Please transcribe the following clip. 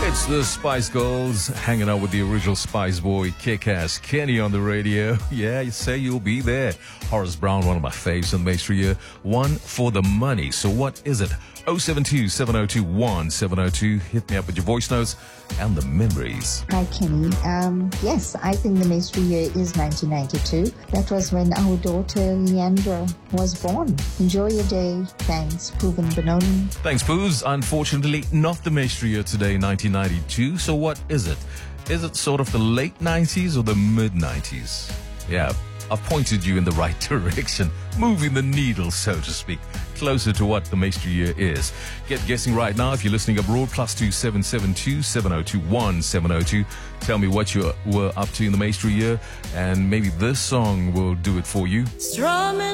It's the Spice Girls hanging out with the original Spice Boy, Kick-Ass Kenny on the radio. Yeah, you say you'll be there. Horace Brown, one of my faves on the Maestro here. One for the money. So what is it? 072-702-1702. Hit me up with your voice notes and the memories. Hi, Kenny. Yes, I think the Maestro year is 1992. That was when our daughter Leandra was born. Enjoy your day. Thanks, Poovan Benoni. Thanks, Poos. Unfortunately, not the Maestro year today, 1992. So what is it? Is it sort of the late 90s or the mid-90s? Yeah, I've pointed you in the right direction, moving the needle, so to speak, closer to what the Maestro year is. Get guessing right now if you're listening abroad, +2772-7021-702. Tell me what you were up to in the Maestro year, and maybe this song will do it for you. Strumming